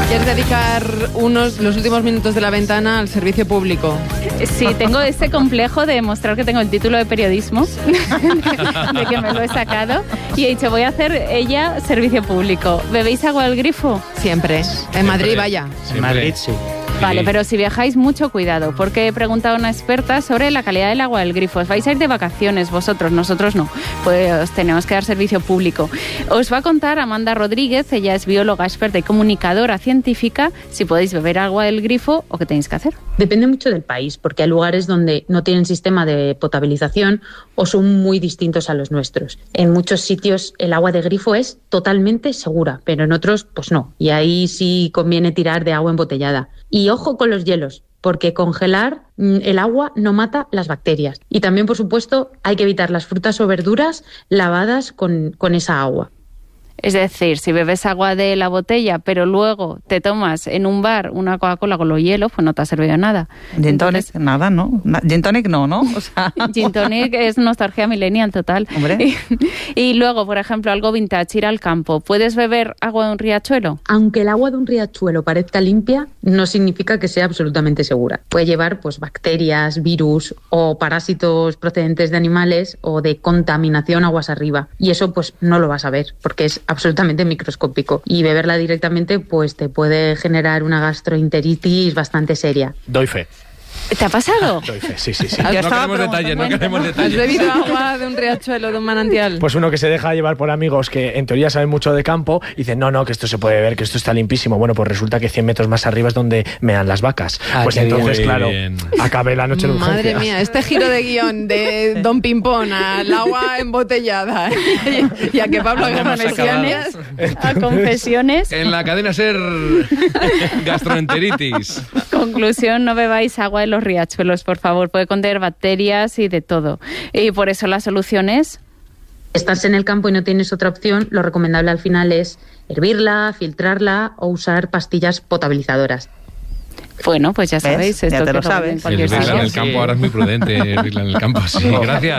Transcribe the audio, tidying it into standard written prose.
¿Quieres dedicar los últimos minutos de la ventana al servicio público? Sí, tengo ese complejo de mostrar que tengo el título de periodismo, de que me lo he sacado, y he dicho, voy a hacer ella servicio público. ¿Bebéis agua del grifo? Siempre. En Madrid, vaya. En Madrid, sí. Vale, pero si viajáis, mucho cuidado, porque he preguntado a una experta sobre la calidad del agua del grifo. Os vais a ir de vacaciones vosotros, nosotros no, pues tenemos que dar servicio público. Os va a contar Amanda Rodríguez, ella es bióloga experta y comunicadora científica, si podéis beber agua del grifo o qué tenéis que hacer. Depende mucho del país, porque hay lugares donde no tienen sistema de potabilización o son muy distintos a los nuestros. En muchos sitios el agua de grifo es totalmente segura, pero en otros pues no, y ahí sí conviene tirar de agua embotellada. Y ojo con los hielos, porque congelar el agua no mata las bacterias. Y también, por supuesto, hay que evitar las frutas o verduras lavadas con esa agua. Es decir, si bebes agua de la botella, pero luego te tomas en un bar una Coca-Cola con los hielos, pues no te ha servido nada. Gin tonic, nada, ¿no? Gin tonic no, ¿no? O sea... Gin tonic es nostalgia millennial total. Hombre. Y luego, por ejemplo, algo vintage, ir al campo. ¿Puedes beber agua de un riachuelo? Aunque el agua de un riachuelo parezca limpia, no significa que sea absolutamente segura. Puede llevar pues bacterias, virus o parásitos procedentes de animales o de contaminación aguas arriba. Y eso pues no lo vas a ver, porque es absolutamente microscópico, y beberla directamente pues te puede generar una gastroenteritis bastante seria. Doy fe. ¿Te ha pasado? Doy fe, sí. No queremos detalles. ¿Has bebido agua de un riachuelo, de un manantial? Pues uno que se deja llevar por amigos que en teoría saben mucho de campo y dicen, no, que esto se puede beber, que esto está limpísimo. Bueno, pues resulta que 100 metros más arriba es donde mean las vacas. Pues entonces, bien. claro, acabé la noche de urgencias. Madre mía, este giro de guión de Don Pimpón al agua embotellada y a que Pablo haga confesiones. A confesiones. En la cadena SER, gastroenteritis. Conclusión, no bebáis agua de los riachuelos, por favor. Puede contener bacterias y de todo. Y por eso la solución es... Estás en el campo y no tienes otra opción, lo recomendable al final es hervirla, filtrarla o usar pastillas potabilizadoras. Bueno, pues ya sabéis. ¿Ves? Esto Ya te que lo sabes. en cualquier Hervirla en sitio. el campo, ahora es muy prudente hervirla en el campo. Sí, gracias.